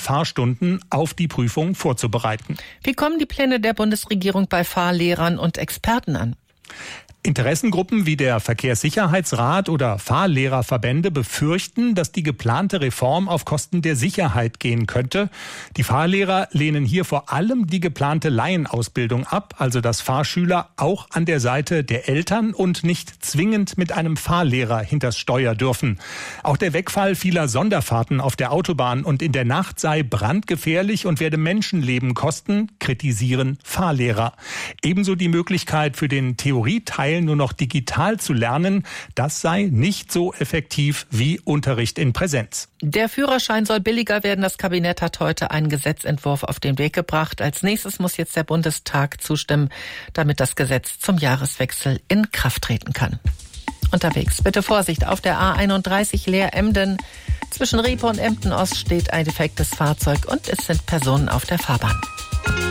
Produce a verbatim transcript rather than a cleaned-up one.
Fahrstunden auf die Prüfung vorzubereiten. Wie kommen die Pläne der Bundesregierung bei Fahrlehrern und Experten an? Interessengruppen wie der Verkehrssicherheitsrat oder Fahrlehrerverbände befürchten, dass die geplante Reform auf Kosten der Sicherheit gehen könnte. Die Fahrlehrer lehnen hier vor allem die geplante Laienausbildung ab, also dass Fahrschüler auch an der Seite der Eltern und nicht zwingend mit einem Fahrlehrer hinters Steuer dürfen. Auch der Wegfall vieler Sonderfahrten auf der Autobahn und in der Nacht sei brandgefährlich und werde Menschenleben kosten, kritisieren Fahrlehrer. Ebenso die Möglichkeit für den Theorieteil nur noch digital zu lernen, das sei nicht so effektiv wie Unterricht in Präsenz. Der Führerschein soll billiger werden. Das Kabinett hat heute einen Gesetzentwurf auf den Weg gebracht. Als nächstes muss jetzt der Bundestag zustimmen, damit das Gesetz zum Jahreswechsel in Kraft treten kann. Unterwegs bitte Vorsicht auf der A einunddreißig Leer-Emden. Zwischen Riepe und Emden Ost steht ein defektes Fahrzeug und es sind Personen auf der Fahrbahn.